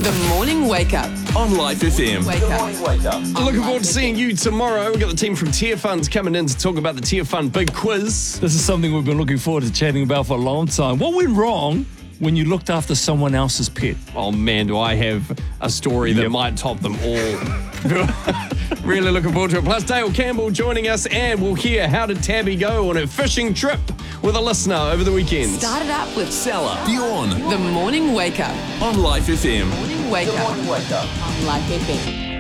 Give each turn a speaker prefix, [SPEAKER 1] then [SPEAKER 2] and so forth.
[SPEAKER 1] The Morning Wake Up.
[SPEAKER 2] On Life FM.
[SPEAKER 1] Wake up.
[SPEAKER 3] Looking forward to seeing you tomorrow. We've got the team from Tier Funds coming in to talk about the Tier Fund Big Quiz.
[SPEAKER 4] This is something we've been looking forward to chatting about for a long time. What went wrong when you looked after someone else's pet?
[SPEAKER 3] Oh man, do I have a story that might top them all. Really looking forward to it. Plus Dale Campbell joining us, and we'll hear how did Tabby go on a fishing trip with a listener over the weekend.
[SPEAKER 1] Started up with
[SPEAKER 2] Stella. Bjorn.
[SPEAKER 1] The Morning Wake Up.
[SPEAKER 2] On Life FM.
[SPEAKER 1] Morning Wake Up. On Life FM.